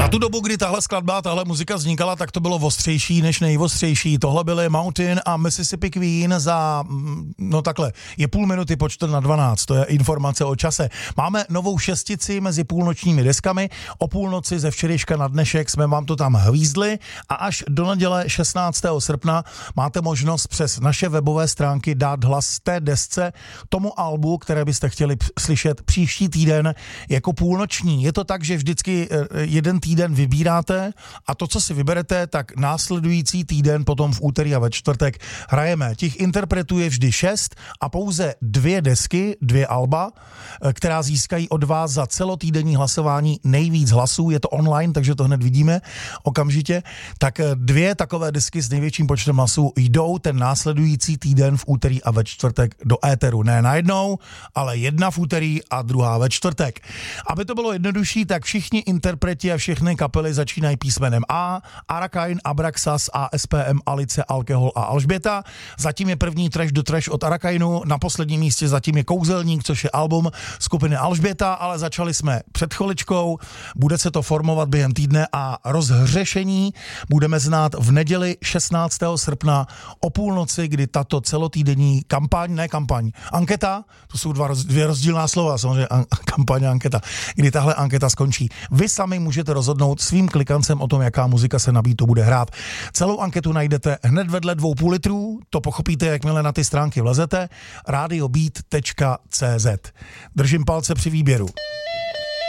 Na tu dobu, kdy tahle skladba, tahle muzika vznikala, tak to bylo ostřejší než nejostřejší. Tohle byly Mountain a Mississippi Queen za, no takhle, je půl minuty po 11:45, to je informace o čase. Máme novou šestici mezi půlnočními deskami, o půlnoci ze včerejška na dnešek jsme vám to tam hvízdli a až do neděle 16. srpna máte možnost přes naše webové stránky dát hlas té desce, tomu albu, které byste chtěli slyšet příští týden jako půlnoční. Je to tak, že vždycky jeden týden vybíráte a to, co si vyberete, tak následující týden potom v úterý a ve čtvrtek hrajeme. Těch interpretů je vždy 6 a pouze 2 desky, 2 alba, která získají od vás za celotýdenní hlasování nejvíc hlasů. Je to online, takže to hned vidíme okamžitě. Tak 2 takové desky s největším počtem hlasů jdou ten následující týden v úterý a ve čtvrtek do éteru. Ne najednou, ale jedna v úterý a druhá ve čtvrtek. Aby to bylo jednodušší, tak všichni interpreti a všechny kapely začínají písmenem A, Arakain, Abraxas, ASPM, Alice, Alkohol a Alžběta. Zatím je první Trash do Trash od Arakainu, na posledním místě zatím je Kouzelník, což je album skupiny Alžběta, ale začali jsme před chviličkou, bude se to formovat během týdne a rozhřešení budeme znát v neděli 16. srpna o půlnoci, kdy tato celotýdenní anketa, to jsou dvě rozdílná slova, samozřejmě kampaň a anketa, kdy tahle anketa skončí. Vy sami můžete rozhodnout svým klikancem o tom, jaká muzika se na beatu bude hrát. Celou anketu najdete hned vedle 2,5 litrů, to pochopíte, jakmile na ty stránky vlezete, radiobeat.cz. Držím palce při výběru.